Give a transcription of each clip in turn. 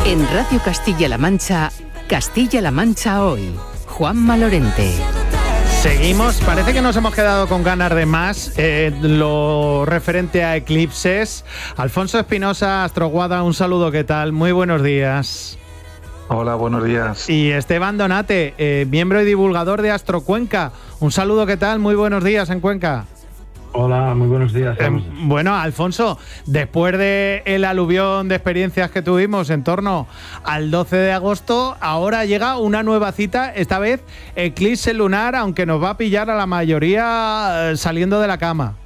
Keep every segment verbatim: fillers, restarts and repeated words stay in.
En Radio Castilla-La Mancha, Castilla-La Mancha Hoy, Juanma Lorente. Seguimos, parece que nos hemos quedado con ganas de más, eh, lo referente a eclipses. Alfonso Espinosa, Astroguada, un saludo, ¿qué tal? Muy buenos días. Hola, buenos días. Y Esteban Donate, eh, miembro y divulgador de Astrocuenca, un saludo, ¿qué tal? Muy buenos días en Cuenca. Hola, muy buenos días. Eh, bueno, Alfonso, después del aluvión de experiencias que tuvimos en torno al doce de agosto, ahora llega una nueva cita, esta vez eclipse lunar, aunque nos va a pillar a la mayoría eh, saliendo de la cama.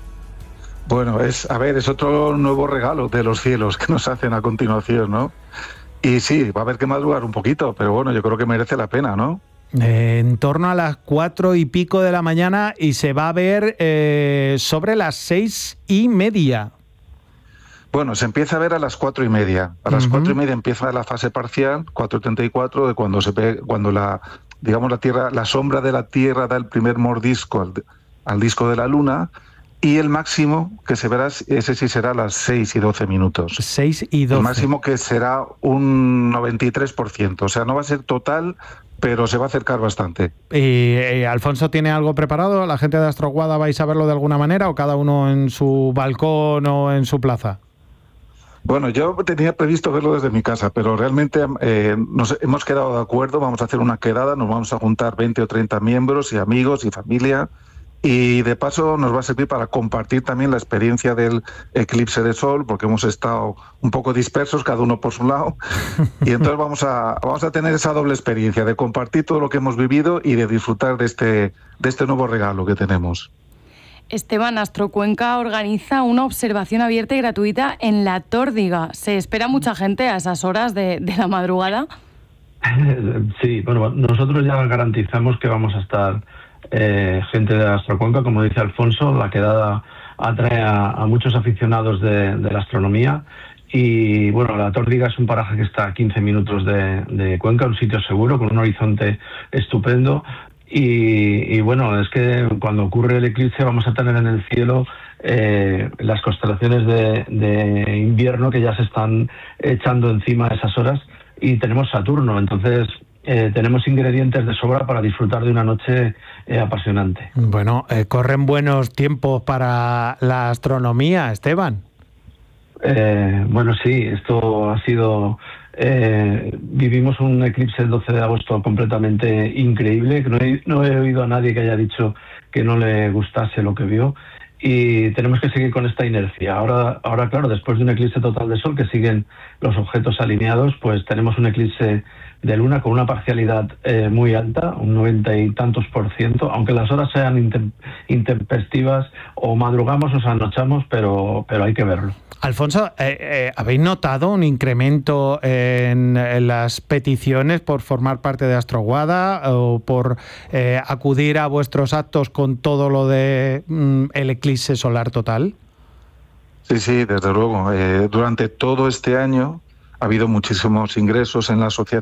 Bueno, es a ver, es otro nuevo regalo de los cielos que nos hacen a continuación, ¿no? Y sí, va a haber que madrugar un poquito, pero bueno, yo creo que merece la pena, ¿no? Eh, en torno a las cuatro y pico de la mañana y se va a ver eh, sobre las seis y media. Bueno, se empieza a ver a las cuatro y media. A las Uh-huh. cuatro y media empieza la fase parcial, cuatro treinta y cuatro, de cuando se ve, cuando la, digamos, la Tierra, la sombra de la Tierra da el primer mordisco al, al disco de la Luna. Y el máximo que se verá, ese sí será a las seis y doce minutos. seis y doce. El máximo que será un noventa y tres por ciento. O sea, no va a ser total, pero se va a acercar bastante. ¿Y eh, Alfonso tiene algo preparado? ¿La gente de Astroguada vais a verlo de alguna manera o cada uno en su balcón o en su plaza? Bueno, yo tenía previsto verlo desde mi casa, pero realmente eh, nos hemos quedado de acuerdo, vamos a hacer una quedada, nos vamos a juntar veinte o treinta miembros y amigos y familia. Y de paso nos va a servir para compartir también la experiencia del eclipse de sol, porque hemos estado un poco dispersos, cada uno por su lado. Y entonces vamos a, vamos a tener esa doble experiencia de compartir todo lo que hemos vivido y de disfrutar de este, de este nuevo regalo que tenemos. Esteban, Astrocuenca organiza una observación abierta y gratuita en La Tórdiga. ¿Se espera mucha gente a esas horas de, de la madrugada? Sí, bueno, nosotros ya garantizamos que vamos a estar eh, gente de Astrocuenca, como dice Alfonso. La quedada atrae a, a muchos aficionados de, de la astronomía. Y bueno, La Tórdiga es un paraje que está a quince minutos de, de Cuenca, un sitio seguro, con un horizonte estupendo. Y, y bueno, es que cuando ocurre el eclipse vamos a tener en el cielo eh, las constelaciones de, de invierno que ya se están echando encima a esas horas, y tenemos Saturno, entonces eh, tenemos ingredientes de sobra para disfrutar de una noche eh, apasionante. Bueno, eh, corren buenos tiempos para la astronomía, Esteban. Eh, bueno, sí, esto ha sido... Eh, vivimos un eclipse el doce de agosto completamente increíble, que no he, no he oído a nadie que haya dicho que no le gustase lo que vio, y tenemos que seguir con esta inercia. Ahora, ahora claro, después de un eclipse total de sol que siguen los objetos alineados, pues tenemos un eclipse de luna con una parcialidad eh, muy alta, un noventa y tantos por ciento, aunque las horas sean intem- intempestivas, o madrugamos o nos anochamos, pero, pero hay que verlo. Alfonso, eh, eh, ¿habéis notado un incremento en, en las peticiones por formar parte de Astroguada o por eh, acudir a vuestros actos con todo lo de mm, el eclipse solar total? Sí, sí, desde luego. Eh, durante todo este año ha habido muchísimos ingresos en la asociación.